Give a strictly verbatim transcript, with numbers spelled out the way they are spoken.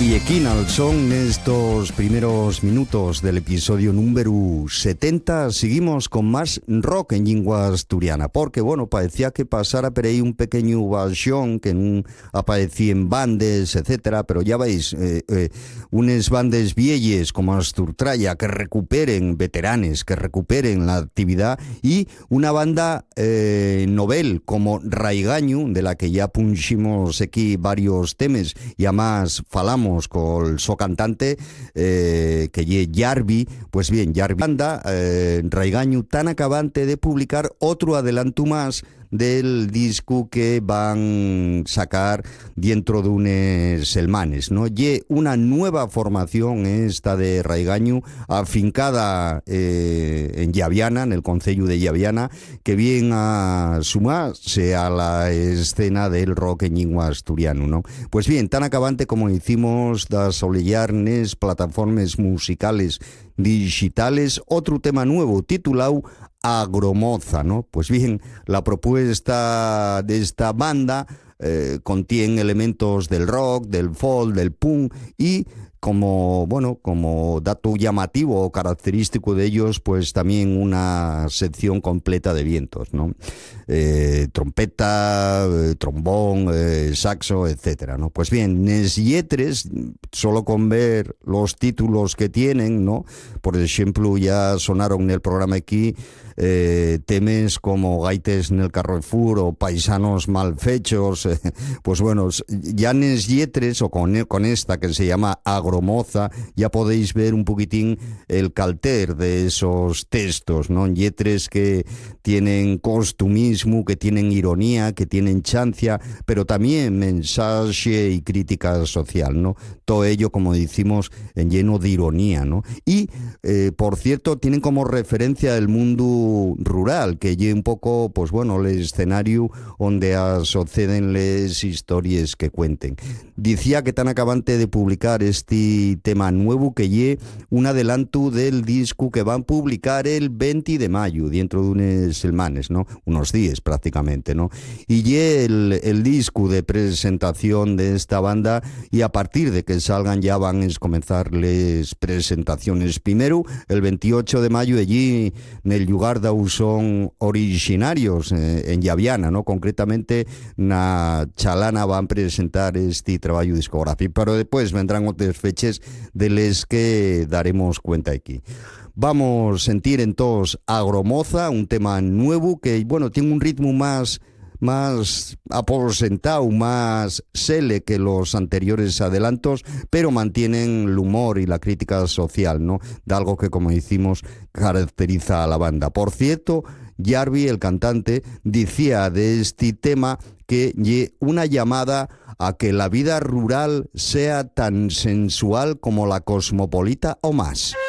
Y aquí al son estos primeros minutos del episodio número setenta seguimos con más rock en lengua asturiana, porque bueno, parecía que pasara por ahí un pequeño bajón que no aparecía en bandes, etcétera, pero ya veis, eh, eh, unas bandes vielles como Asturtraya que recuperen veteranes, que recuperen la actividad, y una banda eh, novel como Raigaño, de la que ya punximos aquí varios temas y además falamos con su cantante eh, que es Jarvi. Pues bien, Jarvi banda eh, Raigaño tan acabante de publicar otro adelanto más del disco que van sacar dentro de unos semanas, ¿no? Y una nueva formación esta de Raigaño, afincada eh, en Llaviana, en el concello de Llaviana, que viene a sumarse a la escena del rock en lengua asturiano, ¿no? Pues bien, tan acabante como hicimos de solillarnes plataformas musicales digitales, otro tema nuevo titulado Agromoza, ¿no? Pues bien, la propuesta de esta banda eh, contiene elementos del rock, del folk, del punk, y como, bueno, como dato llamativo o característico de ellos, pues también una sección completa de vientos, ¿no? Eh, trompeta, eh, trombón, eh, saxo, etcétera, ¿no? Pues bien, nes lletres, solo con ver los títulos que tienen, ¿no? Por ejemplo, ya sonaron en el programa aquí eh, temas como Gaites en el Carrefour o Paisanos Malfechos, eh, pues bueno, ya nes lletres o con, con esta que se llama Agromoza, ya podéis ver un poquitín el calter de esos textos, ¿no? Lletres que tienen costumismo, que tienen ironía, que tienen chancia, pero también mensaje y crítica social, ¿no? Todo ello, como decimos, en lleno de ironía, ¿no? Y, eh, por cierto, tienen como referencia el mundo rural, que es un poco, pues bueno, el escenario donde suceden las historias que cuenten. Decía que tan acabante de publicar este tema nuevo, que es un adelanto del disco que van a publicar el veinte de mayo, dentro de unos semanas, ¿no? Unos días prácticamente, ¿no? Y ye el, el disco de presentación de esta banda, y a partir de que salgan ya van a comenzar las presentaciones. Primero, el veintiocho de mayo, allí en el lugar de son originarios, eh, en Llaviana, ¿no? Concretamente, na Chalana van a presentar este trabajo discográfico, pero después vendrán otras fechas de las que daremos cuenta aquí. Vamos a sentir entonces Agromoza, un tema nuevo que, bueno, tiene un ritmo más más aposentado, más sele que los anteriores adelantos, pero mantienen el humor y la crítica social, ¿no? De algo que, como decimos, caracteriza a la banda. Por cierto, Jarvi, el cantante, decía de este tema que ye una llamada a que la vida rural sea tan sensual como la cosmopolita o más.